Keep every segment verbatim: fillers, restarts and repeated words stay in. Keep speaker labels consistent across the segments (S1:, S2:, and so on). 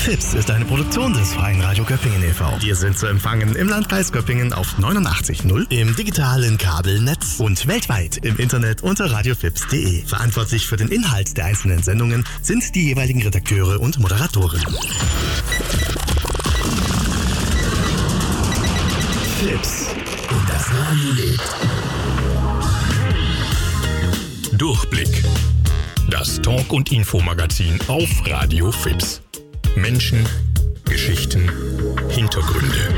S1: Fips ist eine Produktion des Freien Radio Göppingen e V Wir sind zu empfangen im Landkreis Göppingen auf neunundachtzig Komma null, im digitalen Kabelnetz und weltweit im Internet unter radiofips punkt de. Verantwortlich für den Inhalt der einzelnen Sendungen sind die jeweiligen Redakteure und Moderatoren. Fips und das Radio lebt.
S2: Durchblick. Das Talk- und Infomagazin auf Radio Fips. Menschen, Geschichten, Hintergründe.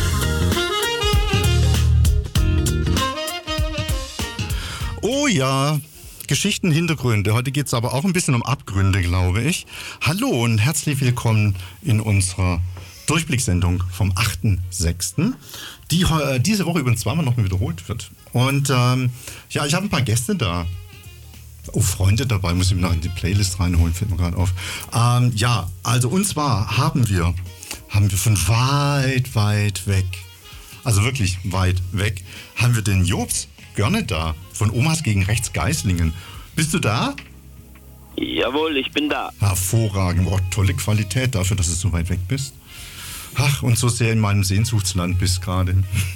S3: Oh ja, Geschichten, Hintergründe. Heute geht es aber auch ein bisschen um Abgründe, glaube ich. Hallo und herzlich willkommen in unserer Durchblicksendung vom achten sechsten die äh, diese Woche übrigens zweimal noch mal wiederholt wird. Und ähm, ja, ich habe ein paar Gäste da. Oh, Freunde dabei, muss ich mir noch in die Playlist reinholen, fällt mir gerade auf. Ähm, ja, also und zwar haben wir, haben wir von weit, weit weg, also wirklich weit weg, haben wir den Jobs Görne da, von Omas gegen Rechts Geislingen. Bist du da?
S4: Jawohl, ich bin da.
S3: Hervorragend, oh, tolle Qualität dafür, dass du so weit weg bist. Ach, und so sehr in meinem Sehnsuchtsland bist gerade.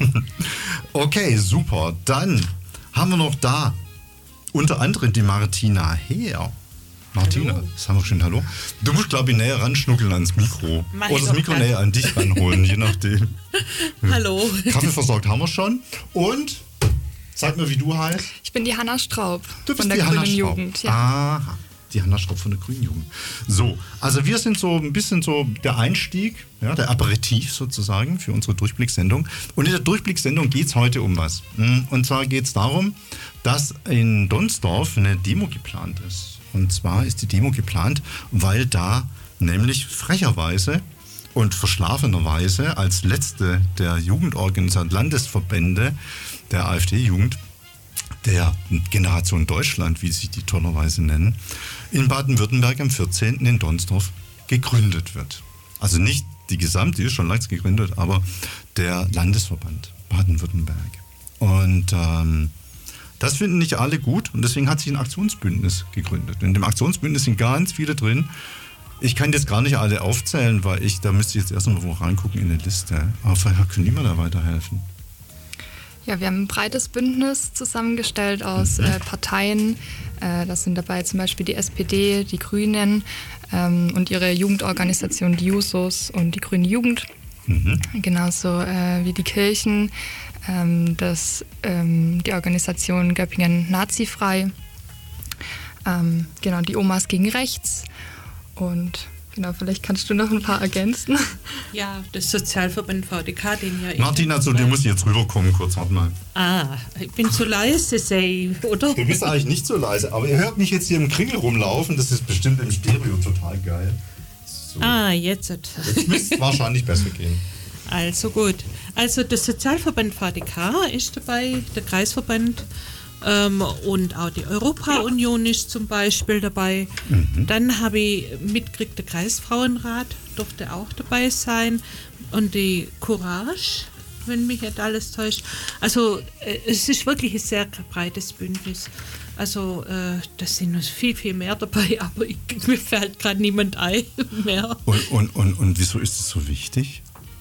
S3: Okay, super. Dann haben wir noch da unter anderem die Martina Heer. Martina, hallo. Das haben wir schon, hallo. Du musst, glaube ich, näher ranschnuckeln ans Mikro. Mach Oder das Mikro gern. Näher an dich ranholen, je nachdem.
S5: Hallo.
S3: Kaffee versorgt haben wir schon. Und, sag mir, wie du heißt.
S5: Ich bin die Hanna Straub
S3: du bist
S5: von der
S3: die
S5: Grünen
S3: Hanna Straub.
S5: Jugend. Ja.
S3: Aha, die Hanna Straub von der Grünen Jugend. So, also wir sind so ein bisschen so der Einstieg, ja, der Aperitif sozusagen für unsere Durchblicksendung. Und in der Durchblicksendung geht es heute um was. Und zwar geht es darum, dass in Donsdorf eine Demo geplant ist. Und zwar ist die Demo geplant, weil da nämlich frecherweise und verschlafenerweise als letzte der Jugendorganisation Landesverbände der AfD-Jugend, der Generation Deutschland, wie sich die tollerweise nennen, in Baden-Württemberg am vierzehnten in Donsdorf gegründet wird. Also nicht die gesamte, die ist schon längst gegründet, aber der Landesverband Baden-Württemberg. Und ähm, das finden nicht alle gut und deswegen hat sich ein Aktionsbündnis gegründet. In dem Aktionsbündnis sind ganz viele drin. Ich kann jetzt gar nicht alle aufzählen, weil ich, da müsste ich jetzt erst mal wo reingucken in die Liste. Aber vielleicht können die mir da weiterhelfen.
S5: Ja, wir haben ein breites Bündnis zusammengestellt aus mhm. äh, Parteien. Äh, das sind dabei zum Beispiel die S P D, die Grünen ähm, und ihre Jugendorganisation, die Jusos und die Grüne Jugend. Mhm. Genauso äh, wie die Kirchen, ähm, das, ähm, die Organisation Göppingen Nazifrei, ähm, genau, die Omas gegen Rechts und genau, vielleicht kannst du noch ein paar ergänzen.
S6: Ja, das Sozialverband V D K, den ja...
S3: Martina, zu dir muss ich jetzt rüberkommen, kurz, warte mal.
S6: Ah, ich bin zu leise, say, oder?
S3: Du bist eigentlich nicht so leise, aber ihr hört mich jetzt hier im Kringel rumlaufen, das ist bestimmt im Stereo total geil. So.
S6: Ah, jetzt.
S3: Jetzt müsste es wahrscheinlich besser gehen.
S6: Also gut. Also das Sozialverband V D K ist dabei, der Kreisverband ähm, und auch die Europa-Union ist zum Beispiel dabei. Mhm. Dann habe ich mitgekriegt, der Kreisfrauenrat durfte auch dabei sein und die Courage, wenn mich nicht alles täuscht. Also äh, es ist wirklich ein sehr breites Bündnis. Also äh, da sind noch viel, viel mehr dabei, aber ich, mir fällt gerade niemand ein mehr.
S3: Und, und, und, und wieso ist es so wichtig?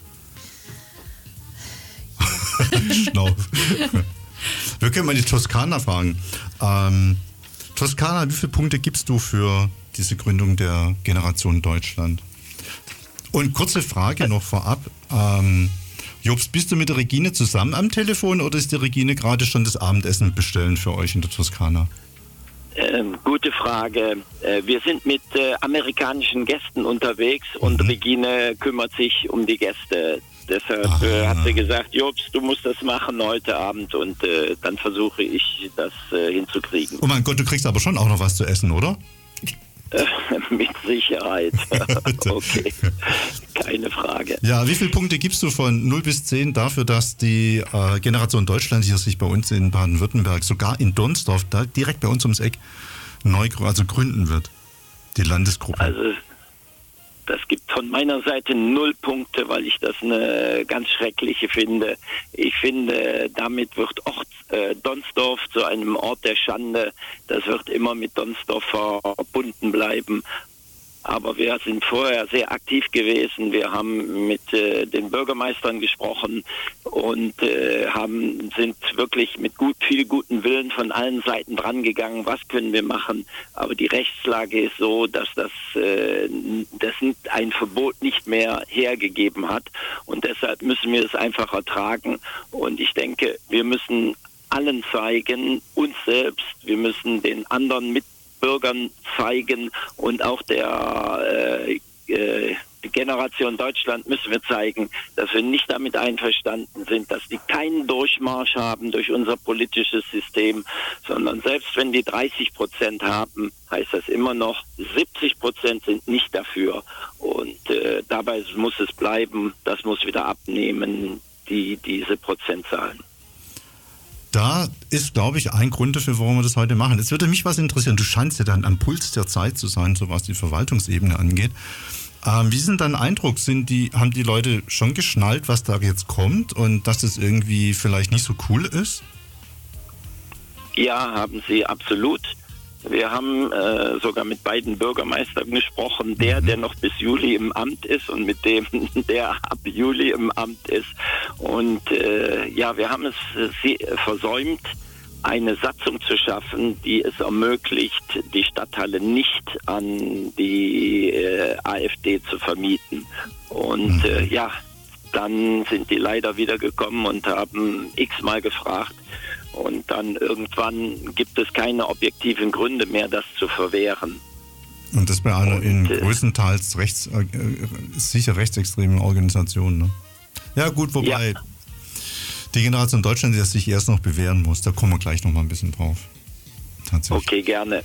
S3: Schnauf. Wir können mal die Toskana fragen. Ähm, Toskana, wie viele Punkte gibst du für diese Gründung der Generation Deutschland? Und kurze Frage noch vorab. Ähm, Jobs, bist du mit der Regine zusammen am Telefon oder ist die Regine gerade schon das Abendessen bestellen für euch in der Toskana?
S4: Ähm, gute Frage. Äh, wir sind mit äh, amerikanischen Gästen unterwegs und mhm. Regine kümmert sich um die Gäste. Deshalb äh, hat sie gesagt, Jobs, du musst das machen heute Abend und äh, dann versuche ich das äh, hinzukriegen.
S3: Oh mein Gott, du kriegst aber schon auch noch was zu essen, oder?
S4: Äh, mit Sicherheit. Okay, keine Frage.
S3: Ja, wie viele Punkte gibst du von null bis zehn dafür, dass die äh, Generation Deutschland hier sich bei uns in Baden-Württemberg, sogar in Donsdorf, da direkt bei uns ums Eck, neu also gründen wird, die Landesgruppe?
S4: Also das gibt von meiner Seite null Punkte, weil ich das eine ganz schreckliche finde. Ich finde, damit wird Ort, äh, Donsdorf zu einem Ort der Schande. Das wird immer mit Donsdorf verbunden bleiben. aber wir sind vorher sehr aktiv gewesen. Wir haben mit äh, den Bürgermeistern gesprochen und äh, haben, sind wirklich mit gut, viel guten Willen von allen Seiten dran gegangen. Was können wir machen? Aber die Rechtslage ist so, dass das, äh, das ein Verbot nicht mehr hergegeben hat. Und deshalb müssen wir es einfach ertragen. Und ich denke, wir müssen allen zeigen, uns selbst, wir müssen den anderen Mitbürgern zeigen und auch der äh, äh, Generation Deutschland müssen wir zeigen, dass wir nicht damit einverstanden sind, dass die keinen Durchmarsch haben durch unser politisches System, sondern selbst wenn die dreißig Prozent haben, heißt das immer noch, siebzig Prozent sind nicht dafür. Und äh, dabei muss es bleiben, das muss wieder abnehmen, die, diese Prozentzahlen.
S3: Da ist, glaube ich, ein Grund dafür, warum wir das heute machen. Jetzt würde mich was interessieren. Du scheinst ja dann am Puls der Zeit zu sein, so was die Verwaltungsebene angeht. Ähm, wie ist denn dein Eindruck? Sind die, haben die Leute schon geschnallt, was da jetzt kommt und dass das irgendwie vielleicht nicht so cool ist?
S4: Ja, haben sie absolut. Wir haben äh, sogar mit beiden Bürgermeistern gesprochen, der, der noch bis Juli im Amt ist und mit dem, der ab Juli im Amt ist. Und äh, ja, wir haben es äh, versäumt, eine Satzung zu schaffen, die es ermöglicht, die Stadthalle nicht an die äh, AfD zu vermieten. Und äh, ja, dann sind die leider wieder gekommen und haben x-mal gefragt. Und dann irgendwann gibt es keine objektiven Gründe mehr, das zu verwehren.
S3: Und das bei einer
S4: und,
S3: in
S4: äh,
S3: größtenteils rechts, äh, sicher rechtsextremen Organisation, ne? Ja gut, wobei ja. Die Generation Deutschland, die sich erst noch bewähren muss, da kommen wir gleich noch mal ein bisschen drauf. Tatsächlich.
S4: Okay, gerne.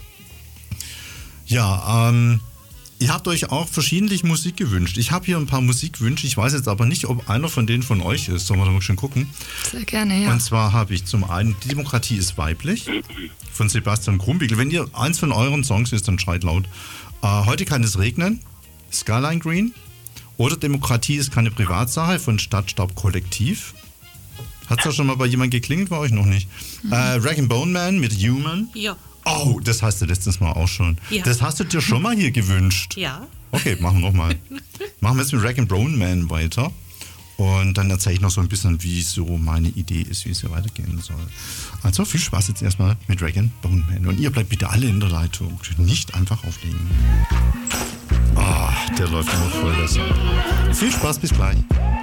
S3: Ja, ähm, ihr habt euch auch verschiedentlich Musik gewünscht. Ich habe hier ein paar Musikwünsche, ich weiß jetzt aber nicht, ob einer von denen von euch ist. Sollen wir da mal schon gucken?
S5: Sehr gerne, ja.
S3: Und zwar habe ich zum einen Die Demokratie ist weiblich von Sebastian Krumbiegel. Wenn ihr eins von euren Songs ist, dann schreit laut. Äh, Heute kann es regnen, Skyline Green. Oder Demokratie ist keine Privatsache von Stadtstaub Kollektiv. Hat es da schon mal bei jemandem geklingelt? Bei euch noch nicht. Mhm. Äh, Rag and Bone Man mit Human.
S6: Ja.
S3: Oh, das hast du letztes Mal auch schon.
S6: Ja.
S3: Das hast du dir schon mal hier gewünscht.
S6: Ja.
S3: Okay, machen wir nochmal. Machen wir jetzt mit Rag and Bone Man weiter. Und dann erzähle ich noch so ein bisschen, wie so meine Idee ist, wie es hier weitergehen soll. Also viel Spaß jetzt erstmal mit Rag and Bone Man. Und ihr bleibt bitte alle in der Leitung. Nicht einfach auflegen. Ah, oh, der läuft immer voll. Das. Viel Spaß, bis gleich.